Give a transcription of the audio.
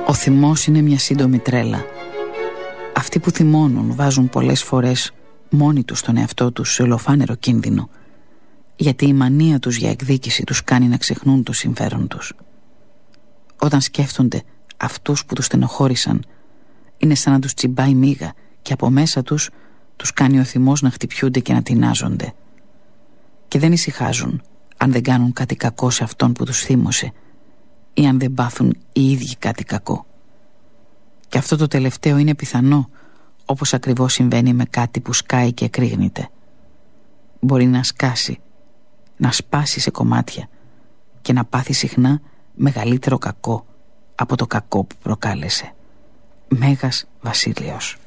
Ο θυμός είναι μια σύντομη τρέλα. Αυτοί που θυμώνουν βάζουν πολλές φορές μόνοι τους τον εαυτό τους σε ολοφάνερο κίνδυνο, γιατί η μανία τους για εκδίκηση τους κάνει να ξεχνούν το συμφέρον τους. Όταν σκέφτονται αυτούς που τους στενοχώρησαν, είναι σαν να τους τσιμπάει μύγα και από μέσα τους κάνει ο θυμός να χτυπιούνται και να τεινάζονται. Και δεν ησυχάζουν αν δεν κάνουν κάτι κακό σε αυτόν που τους θύμωσε ή αν δεν πάθουν οι ίδιοι κάτι κακό. Και αυτό το τελευταίο είναι πιθανό, όπως ακριβώς συμβαίνει με κάτι που σκάει και εκρήγνεται. Μπορεί να σκάσει, να σπάσει σε κομμάτια και να πάθει συχνά μεγαλύτερο κακό από το κακό που προκάλεσε. Μέγας Βασίλειος.